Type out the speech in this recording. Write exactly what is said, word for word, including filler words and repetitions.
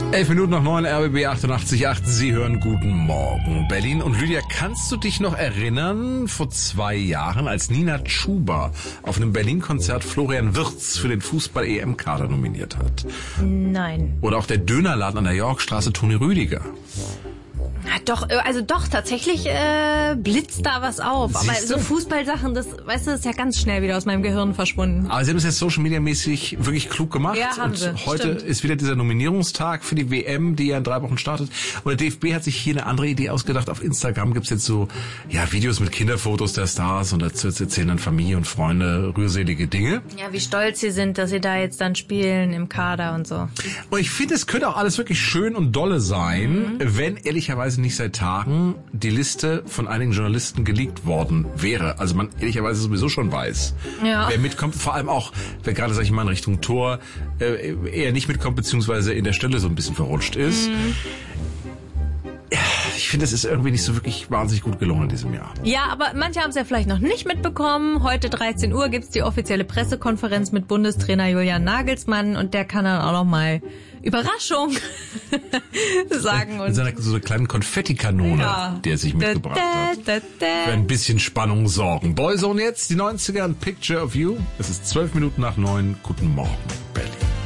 Elf Minuten nach neun, R B B achtundachtzig Komma acht. Sie hören Guten Morgen Berlin. Und Lydia, kannst du dich noch erinnern, vor zwei Jahren, als Nina Chuba auf einem Berlin-Konzert Florian Wirtz für den Fußball-E M-Kader nominiert hat? Nein. Oder auch der Dönerladen an der Yorkstraße Toni Rüdiger? Doch, also doch, tatsächlich äh, blitzt da was auf. Siehste? Aber so Fußballsachen, das, weißt du, ist ja ganz schnell wieder aus meinem Gehirn verschwunden. Aber sie haben es jetzt Social-Media-mäßig wirklich klug gemacht. Ja, haben und sie. heute Stimmt. ist wieder dieser Nominierungstag für die W M, die ja in drei Wochen startet. Und der D F B hat sich hier eine andere Idee ausgedacht. Auf Instagram gibt's jetzt so ja Videos mit Kinderfotos der Stars und dazu erzählen dann Familie und Freunde rührselige Dinge. Ja, wie stolz sie sind, dass sie da jetzt dann spielen im Kader und so. Und ich finde, es könnte auch alles wirklich schön und dolle sein, mhm. wenn ehrlicherweise nicht seit Tagen die Liste von einigen Journalisten geleakt worden wäre. Also man ehrlicherweise sowieso schon weiß, ja. wer mitkommt. Vor allem auch, wer gerade, sag ich mal, in Richtung Tor äh, eher nicht mitkommt, beziehungsweise in der Stelle so ein bisschen verrutscht ist. Mhm. Ja, ich finde, es ist irgendwie nicht so wirklich wahnsinnig gut gelungen in diesem Jahr. Ja, aber manche haben es ja vielleicht noch nicht mitbekommen. Heute dreizehn Uhr gibt's die offizielle Pressekonferenz mit Bundestrainer Julian Nagelsmann und der kann dann auch noch mal Überraschung sagen. Mit seiner so einer kleinen Konfettikanone, ja. die er sich mitgebracht da, hat. da, da. Für ein bisschen Spannung sorgen. Boyzone jetzt, die neunziger, ein Picture of You. Es ist zwölf Minuten nach neun. Guten Morgen, Berlin.